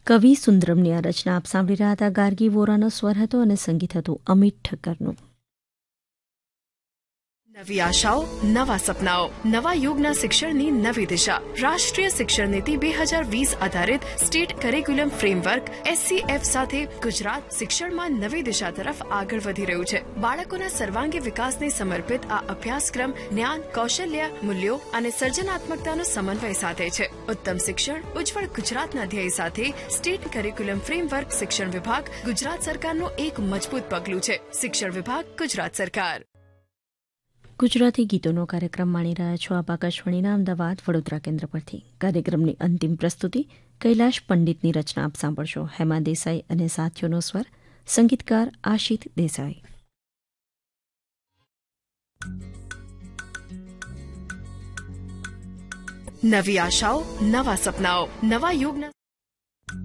કવિ સુંદરમની આ રચના આપ સાંભળી રહ્યા હતા. ગાર્ગી વોરાનો સ્વર હતો અને સંગીત હતું અમિત ઠક્કરનું. નવી આશાઓ, નવા સપનાઓ, નવા યુગના શિક્ષણની નવી દિશા. રાષ્ટ્રીય શિક્ષણ નીતિ 2020 આધારિત સ્ટેટ કરિક્યુલમ ફ્રેમવર્ક SCF સાથે ગુજરાત શિક્ષણમાં નવી દિશા તરફ આગળ વધી રહ્યું છે. બાળકોના સર્વાંગી વિકાસને સમર્પિત આ અભ્યાસક્રમ જ્ઞાન, કૌશલ્ય, મૂલ્યો અને સર્જનાત્મકતાનો સમન્વય સાધે છે. ઉત્તમ શિક્ષણ, ઉજ્જવળ ગુજરાતના ધ્યેય સાથે સ્ટેટ કરિક્યુલમ ફ્રેમવર્ક શિક્ષણ વિભાગ ગુજરાત સરકારનું એક મજબૂત પગલું છે. શિક્ષણ વિભાગ, ગુજરાત સરકાર. ગુજરાતી ગીતોનો કાર્યક્રમ માણી રહ્યા છો આપ આકાશવાણીના અમદાવાદ વડોદરા કેન્દ્ર પરથી. કાર્યક્રમની અંતિમ પ્રસ્તુતિ કૈલાશ પંડિતની રચના આપ સાંભળશો. હેમા દેસાઈ અને સાથીઓનો સ્વર, સંગીતકાર આશિત દેસાઈ. નવી આશાઓ, નવા સપનાઓ, નવા યુગના